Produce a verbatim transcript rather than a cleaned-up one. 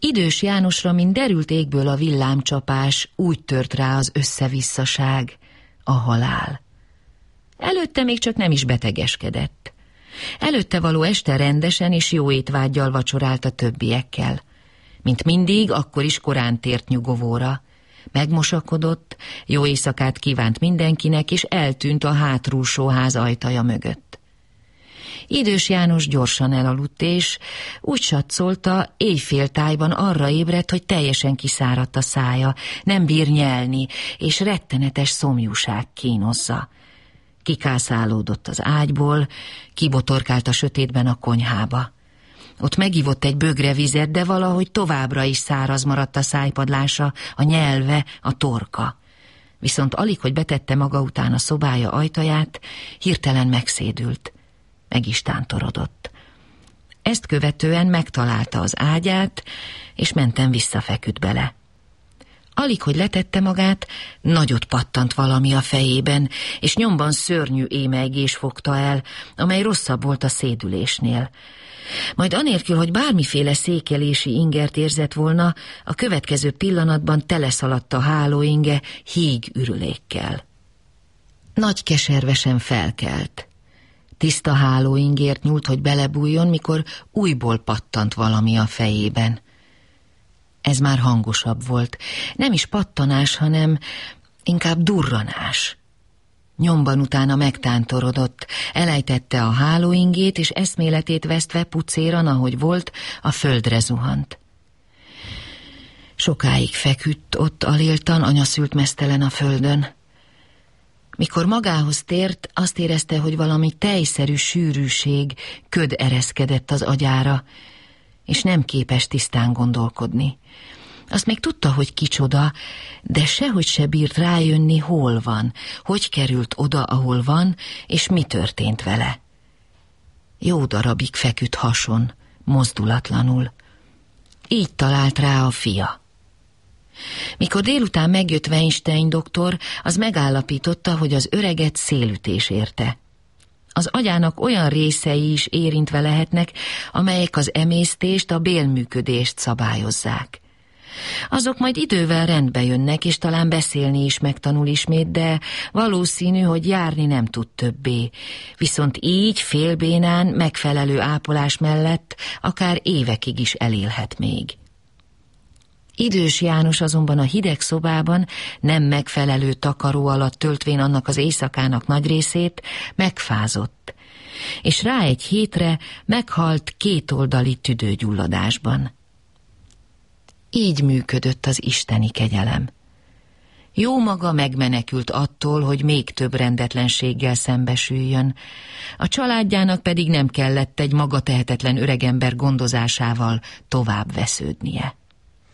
Idős Jánosra, mint derült égből a villámcsapás, úgy tört rá az összevisszaság, a halál. Előtte még csak nem is betegeskedett. Előtte való este rendesen és jó étvággyal vacsorált a többiekkel. Mint mindig, akkor is korán tért nyugovóra. Megmosakodott, jó éjszakát kívánt mindenkinek, és eltűnt a hátrúsó ház ajtaja mögött. Idős János gyorsan elaludt, és úgy satszolta, éjféltájban arra ébredt, hogy teljesen kiszáradt a szája, nem bír nyelni, és rettenetes szomjúság kínozza. Kikászálódott az ágyból, kibotorkált a sötétben a konyhába. Ott megivott egy bögre vizet, de valahogy továbbra is száraz maradt a szájpadlása, a nyelve, a torka. Viszont alig, hogy betette maga után a szobája ajtaját, hirtelen megszédült. Meg is tántorodott. Ezt követően megtalálta az ágyát, és mentem visszafeküdt bele. Alig, hogy letette magát, nagyot pattant valami a fejében, és nyomban szörnyű émelygés fogta el, amely rosszabb volt a szédülésnél. Majd anélkül, hogy bármiféle székelési ingert érzett volna, a következő pillanatban teleszaladt a hálóinge híg ürülékkel. Nagy keservesen felkelt. Tiszta hálóingért nyúlt, hogy belebújjon, mikor újból pattant valami a fejében. Ez már hangosabb volt. Nem is pattanás, hanem inkább durranás. Nyomban utána megtántorodott, elejtette a hálóingét, és eszméletét vesztve pucéran, ahogy volt, a földre zuhant. Sokáig feküdt ott aléltan, anyaszült meztelen a földön. Mikor magához tért, azt érezte, hogy valami tejszerű sűrűség, köd ereszkedett az agyára, és nem képes tisztán gondolkodni. Azt még tudta, hogy kicsoda, de sehogy se bírt rájönni, hol van, hogy került oda, ahol van, és mi történt vele. Jó darabig feküdt hason, mozdulatlanul. Így talált rá a fia. Mikor délután megjött Weinstein doktor, az megállapította, hogy az öreget szélütés érte. Az agyának olyan részei is érintve lehetnek, amelyek az emésztést, a bélműködést szabályozzák. Azok majd idővel rendbe jönnek, és talán beszélni is megtanul ismét, de valószínű, hogy járni nem tud többé. Viszont így félbénán megfelelő ápolás mellett akár évekig is elélhet még. Idős János azonban a hideg szobában, nem megfelelő takaró alatt töltvén annak az éjszakának nagy részét, megfázott, és rá egy hétre meghalt kétoldali tüdőgyulladásban. Így működött az isteni kegyelem. Jó maga megmenekült attól, hogy még több rendetlenséggel szembesüljön, a családjának pedig nem kellett egy maga tehetetlen öregember gondozásával tovább vesződnie.